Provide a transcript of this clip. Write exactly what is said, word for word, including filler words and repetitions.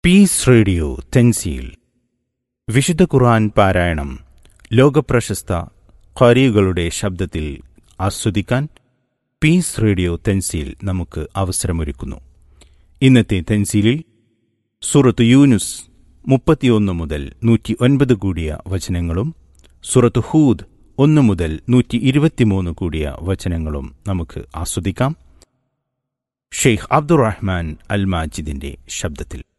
Piece radio Thanzeel വിശുദ്ധ ഖുർആൻ പാരായണം ലോകപ്രശസ്ത ഖാരികളുടെ ശബ്ദത്തിൽ ആസ്വദിക്കാൻ പീസ് റേഡിയോ തെൻസീൽ നമുക്ക് അവസരമൊരുക്കുന്നു. ഇന്നത്തെ തെൻസീലിൽ സൂറത്ത് യൂനുസ് മുപ്പത്തിയൊന്ന് മുതൽ നൂറ്റി ഒൻപത് കൂടിയ വചനങ്ങളും സൂറത്ത് ഹൂദ് ഒന്ന് മുതൽ നൂറ്റി ഇരുപത്തിമൂന്ന് കൂടിയ വചനങ്ങളും നമുക്ക് ആസ്വദിക്കാം. ഷെയ്ഖ് അബ്ദുറഹ്മാൻ അൽ മാജിദിന്റെ ശബ്ദത്തിൽ.